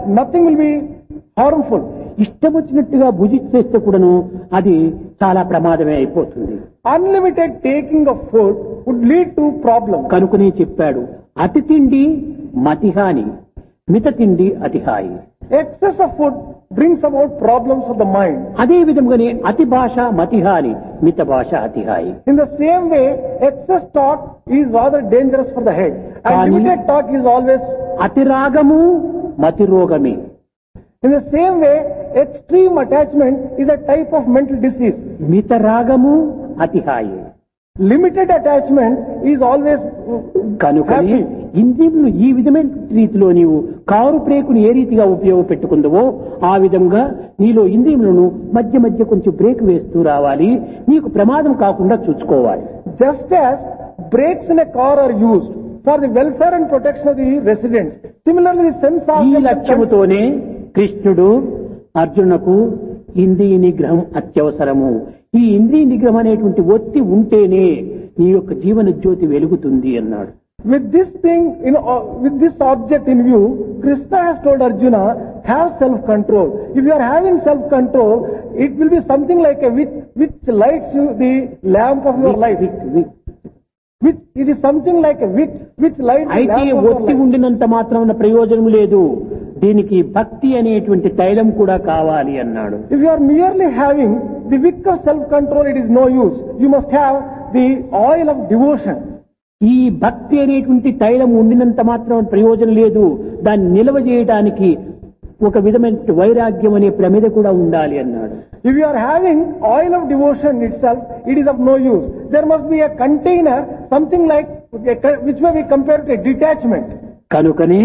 nothing will be harmful. ఇష్టం వచ్చినట్టుగా భుజిస్తే కూడాను అది చాలా ప్రమాదమే అయిపోతుంది. Unlimited taking of food would lead to problems. కనుకనే చెప్పాడు, అతి తిండి మతిహాని, మిత తిండి అతిహాయి. Excess of food brings about problems of the mind. అదే విధంగానే అతి భాష మతిహాని, మిత భాష అతిహాయి. In the same way, excess talk is rather dangerous for the head, and limited talk is always. అతి రాగము మతి రోగమే. In the same way, extreme attachment is a type of mental disease. మిత రాగము అతిహాయి. Limited attachment is always కనుకనే ఇంద్రియములు ఈ విధమైన రీతిలో నీవు కారు బ్రేకును ఏ రీతిగా ఉపయోగపెట్టుకుందవో ఆ విధంగా నీలో ఇంద్రియములను మధ్య మధ్య కొంచెం బ్రేక్ వేస్తూ రావాలి, నీకు ప్రమాదం కాకుండా చూసుకోవాలి. Just as brakes in a car are used for the welfare and protection of the residents, similarly the sense ఈ organs. లక్ష్యముతోనే కృష్ణుడు అర్జునకు ఇంద్రియ నిగ్రహం అత్యవసరము. ఈ ఇంద్రియ నిగ్రహం అనేటువంటి ఒత్తి ఉంటేనే నీ యొక్క జీవన జ్యోతి వెలుగుతుంది అన్నాడు. With this thing, with this object in view, Krishna has told Arjuna, have self-control. If you are having self-control, it will be something like a wick which lights you the lamp of your life. Which it is something like a wick which lights the అయితే lamp of your ఒత్తి life. ఉండినంత మాత్రం ప్రయోజనం లేదు, దీనికి భక్తి అనేటువంటి తైలం కూడా కావాలి అన్నాడు. If you are merely having the wick of self-control, it is no use. You must have the oil of devotion. ఈ భక్తి అనేటువంటి తైలం ఉండినంత మాత్రం ప్రయోజనం లేదు, దాన్ని నిల్వ చేయడానికి ఒక విధమైన వైరాగ్యం అనే ప్రమిద కూడా ఉండాలి అన్నాడు. If you are having oil of devotion itself, it is of no use. There must be a container, something like which may be compared to a detachment. కనుకనే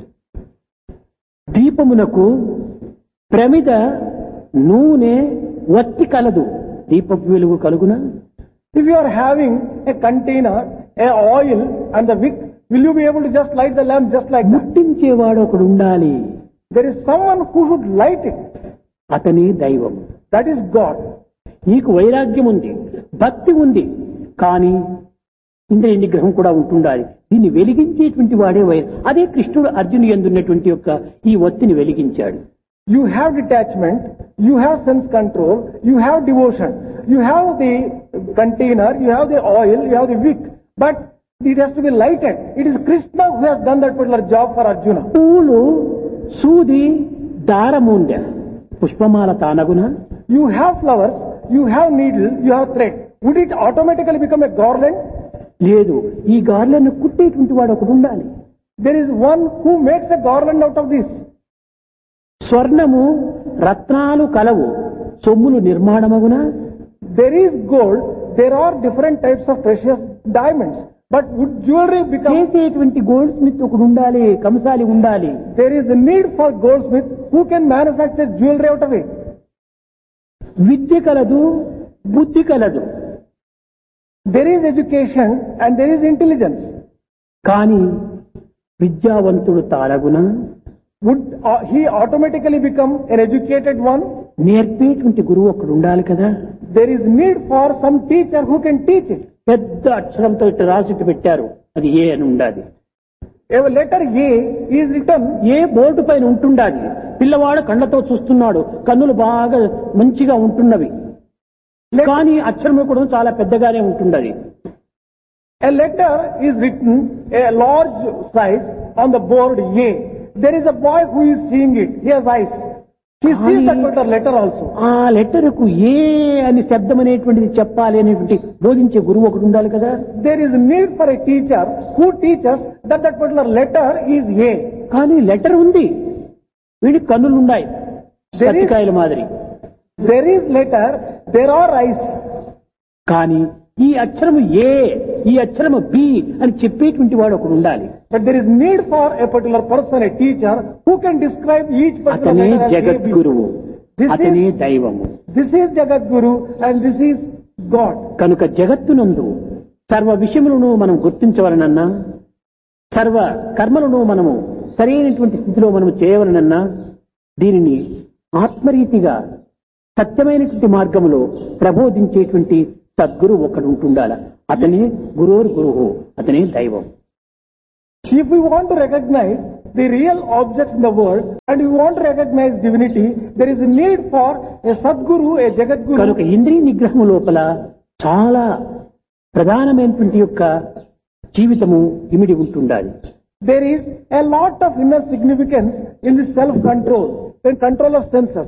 దీపమునకు ప్రమిద నూనె వత్తి కలదు, దీపపు వెలుగు కలుగునా? If you are having a container, a oil and the wick, will you be able to just light the lamp just like that? ముట్టించేవాడు ఒకడు ఉండాలి, There is someone who should light it. అతని దైవం. That is God. నీకు వైరాగ్యం ఉంది, భక్తి ఉంది, కానీ ఇంద్రియ నిగ్రహం కూడా ఉంటుండాలి. దీన్ని వెలిగించేటువంటి వాడే అదే కృష్ణుడు అర్జును యందున్నటువంటి యొక్క ఈ ఒత్తిని వెలిగించాడు. You have detachment, you have sense control, you have devotion, you have the container, you have the oil, you have the wick, but it has to be lighted. It is Krishna who has done that particular job for Arjuna. పూలు సూది దారముండె పుష్పమాల తానగున. You have flowers, you have needle, you have thread. Would it automatically become a garland? లేదు, ఈ గార్లను కుట్టేటువంటి వాడు ఒకడు ఉండాలి. There is one who makes a garland out of this. స్వర్ణము రత్నాలు కలవు, సొమ్ములు నిర్మాణమగున. There is gold, there are different types of precious diamonds. But would jewelry become... చేసేటువంటి gold Smith ఒకడు ఉండాలి, కంసాలి ఉండాలి. There is a need for goldsmith who can manufacture jewelry out of it. విద్య కలదు, బుద్ధి కలదు, There is education and there is intelligence. కానీ విద్యావంతుడు తారగున. Would he automatically become an educated one? నేర్పేటువంటి గురువు ఒకడు ఉండాలి కదా. There is need for some teacher who can teach it. పెద్ద అక్షరంతో ఇట్లా రాసిట్టు పెట్టారు, అది ఏ అని ఉండాలి. A letter A is written. A board పైన ఉంటుండాలి. పిల్లవాడు కళ్ళతో చూస్తున్నాడు, కన్నులు బాగా మంచిగా ఉంటున్నవి, కానీ అక్షరము కూడా చాలా పెద్దగానే ఉంటుండది. A letter is written a large size on the board A. There is a boy who is seeing it. He has eyes. He sees that particular letter also. ఆ లెటర్కు ఏ అని శబ్దం అనేటువంటిది చెప్పాలి అనేటువంటి బోధించే గురువు ఒకడు ఉండాలి కదా. There is a need for a teacher who teaches that particular letter is A. కానీ లెటర్ ఉంది, వీడికి కన్నులు ఉన్నాయి, కత్తికాయల మాదిరి. There is letter, there are eyes. కానీ ఈ అక్షరము ఏ, ఈ అక్షరము బి అని చెప్పేటువంటి వాడు ఒకడు ఉండాలి. But there is need for a particular person, a teacher, who can describe each particular అతనే letter as A, జగద్గురువు, అతనే దైవము. This is Jagadguru and this is God. కనుక జగత్తునందు సర్వ విషయములను మనం గుర్తించవలనన్నా, సర్వ కర్మలను మనము సరైనటువంటి స్థితిలో మనము చేయవలనన్నా, దీనిని ఆత్మరీతిగా సత్యమైనటువంటి మార్గములో ప్రబోధించేటువంటి సద్గురు ఒకడు ఉంటుండాల. అతనే గురోర్ గురువు, అతనే దైవం. If we want to recognize the real objects in the world, and you want to recognize divinity, there is a need for a Sadguru, a Jagadguru. కనుక ఇంద్రియ నిగ్రహం లోపల చాలా ప్రధానమైనటువంటి యొక్క జీవితము ఇమిడి ఉంటుండాలి. There is a lot of inner significance in the self-control, in control of senses.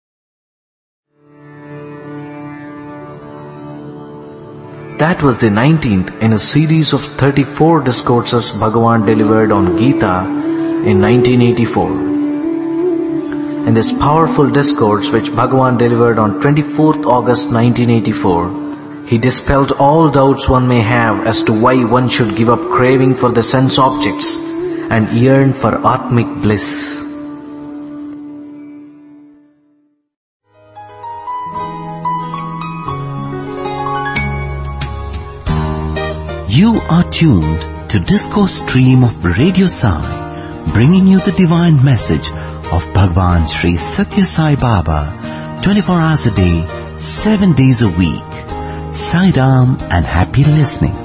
That was the 19th in a series of 34 discourses Bhagavan delivered on Gita in 1984. In this powerful discourse which Bhagavan delivered on 24th August 1984, he dispelled all doubts one may have as to why one should give up craving for the sense objects and yearn for Atmic bliss. You are tuned to Discourse Stream of Radio Sai, bringing you the divine message of Bhagwan Sri Satya Sai Baba, 24 hours a day, 7 days a week. Sai Ram and happy listening.